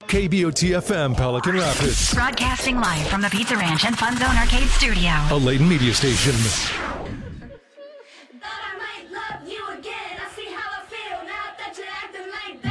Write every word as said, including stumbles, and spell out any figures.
K B O T F M, Pelican Rapids. Broadcasting live from the Pizza Ranch and Fun Zone Arcade Studio. A Layton Media Station.